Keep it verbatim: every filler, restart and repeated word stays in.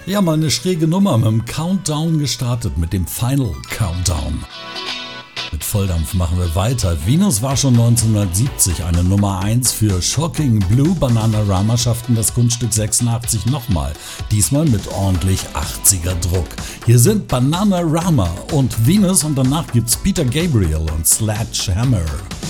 Ja, mal eine schräge Nummer mit dem Countdown gestartet, mit dem Final Countdown. Mit Volldampf machen wir weiter. Venus war schon neunzehnhundertsiebzig eine Nummer eins für Shocking Blue. Bananarama schafften das Kunststück sechsundachtzig nochmal, diesmal mit ordentlich achtziger Druck. Hier sind Bananarama und Venus und danach gibt's Peter Gabriel und Sledgehammer.